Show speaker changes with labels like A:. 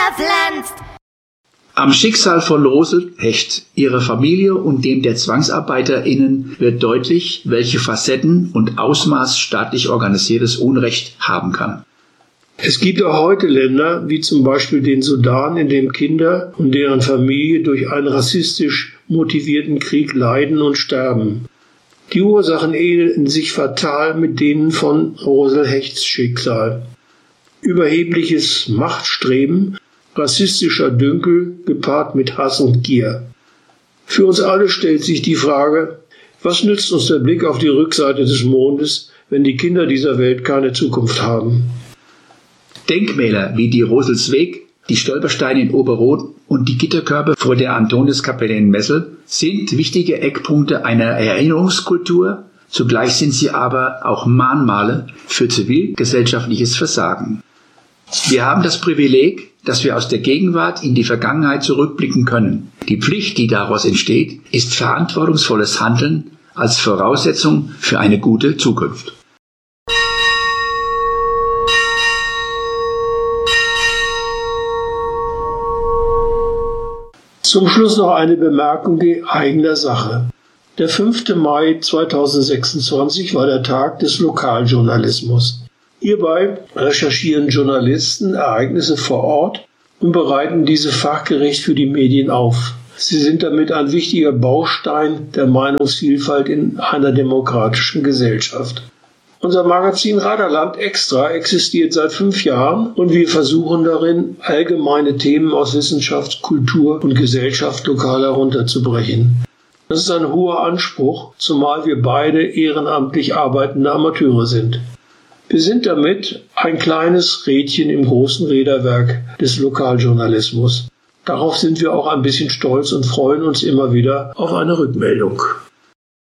A: verpflanzt.
B: Am Schicksal von Rosel Hecht, ihrer Familie und dem der ZwangsarbeiterInnen wird deutlich, welche Facetten und Ausmaß staatlich organisiertes Unrecht haben kann.
C: Es gibt auch heute Länder, wie zum Beispiel den Sudan, in dem Kinder und deren Familie durch einen rassistisch motivierten Krieg leiden und sterben. Die Ursachen ähneln sich fatal mit denen von Rosel Hechts Schicksal. Überhebliches Machtstreben, rassistischer Dünkel gepaart mit Hass und Gier. Für uns alle stellt sich die Frage, was nützt uns der Blick auf die Rückseite des Mondes, wenn die Kinder dieser Welt keine Zukunft haben?
B: Denkmäler wie die Roselsweg, die Stolpersteine in Oberroth und die Gitterkörbe vor der Antoniuskapelle in Messel sind wichtige Eckpunkte einer Erinnerungskultur, zugleich sind sie aber auch Mahnmale für zivilgesellschaftliches Versagen. Wir haben das Privileg, dass wir aus der Gegenwart in die Vergangenheit zurückblicken können. Die Pflicht, die daraus entsteht, ist verantwortungsvolles Handeln als Voraussetzung für eine gute Zukunft.
C: Zum Schluss noch eine Bemerkung in eigener Sache. Der 5. Mai 2026 war der Tag des Lokaljournalismus. Hierbei recherchieren Journalisten Ereignisse vor Ort und bereiten diese fachgerecht für die Medien auf. Sie sind damit ein wichtiger Baustein der Meinungsvielfalt in einer demokratischen Gesellschaft. Unser Magazin Raderland Extra existiert seit 5 Jahren und wir versuchen darin, allgemeine Themen aus Wissenschaft, Kultur und Gesellschaft lokal herunterzubrechen. Das ist ein hoher Anspruch, zumal wir beide ehrenamtlich arbeitende Amateure sind. Wir sind damit ein kleines Rädchen im großen Räderwerk des Lokaljournalismus. Darauf sind wir auch ein bisschen stolz und freuen uns immer wieder auf eine Rückmeldung.